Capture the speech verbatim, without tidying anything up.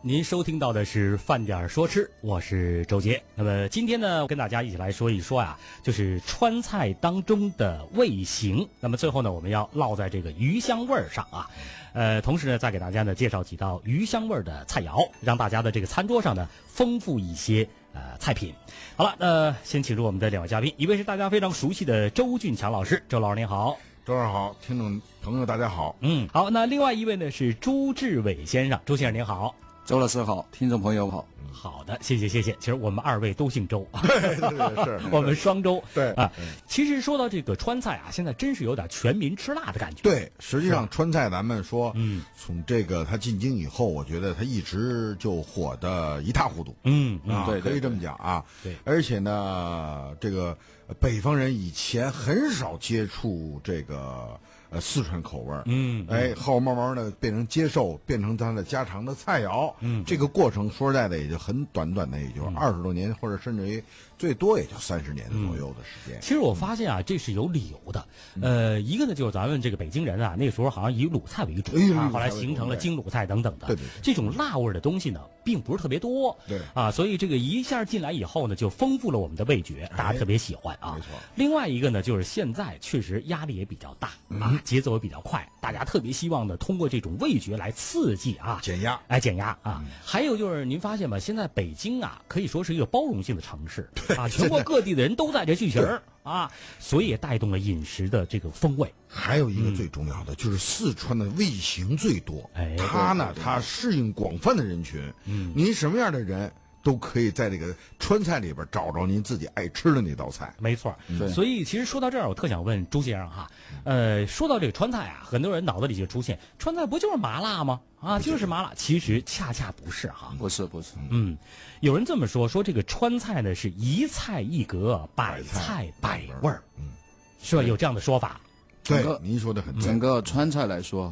您收听到的是饭点说吃，我是周杰。那么今天呢，跟大家一起来说一说啊，就是川菜当中的味型。那么最后呢，我们要落在这个鱼香味儿上啊。呃，同时呢，再给大家呢介绍几道鱼香味儿的菜肴，让大家的这个餐桌上呢丰富一些呃菜品。好了，呃，先请出我们的两位嘉宾，一位是大家非常熟悉的周俊强老师，周老师您好。 周二好，听众朋友大家好。 嗯，好，那另外一位呢是朱志伟先生，周先生您好。 周老师好，听众朋友好。 好的，谢谢谢谢。其实我们二位都姓周， 对对对，是我们双周。 对啊，其实说到这个川菜啊，现在真是有点全民吃辣的感觉。 对，实际上川菜咱们说， 嗯， 从这个它进京以后，我觉得它一直就火得一塌糊涂。 嗯嗯， 啊， 对对可以这么讲啊。 对， 而且呢，这个北方人以前很少接触这个呃四川口味儿。 嗯， 哎，后慢慢的变成接受，变成它的家常的菜肴。 嗯， 这个过程说实在的，也就很短短的，也就二十多年，或者甚至于最多也就三十年左右的时间。 其实我发现啊，这是有理由的。呃，一个呢就是咱们这个北京人啊，那个时候好像以鲁菜为主哎啊，后来形成了京鲁菜等等的。 对对对， 这种辣味的东西呢，并不是特别多。 对啊，所以这个一下进来以后呢，就丰富了我们的味觉，大家特别喜欢啊。 没错。 另外一个呢，就是现在确实压力也比较大啊，节奏也比较快，大家特别希望呢，通过这种味觉来刺激啊， 减压， 哎，减压啊。还有就是您发现吗？现在北京啊，可以说是一个包容性的城市啊，全国各地的人都在这聚群儿啊，所以也带动了饮食的这个风味。 还有一个最重要的、嗯、就是四川的味型最多， 哎， 它呢，它适应广泛的人群，嗯，您什么样的人都可以在这个川菜里边找着您自己爱吃的那道菜。 没错， 对。 所以其实说到这儿，我特想问朱先生哈，呃，说到这个川菜啊，很多人脑子里就出现川菜不就是麻辣吗？啊，就是麻辣。其实恰恰不是哈， 不是不是。 嗯，有人这么说，说这个川菜呢是一菜一格，百菜百味儿，嗯，是吧？有这样的说法。 对，您说的很对。 整个川菜来说，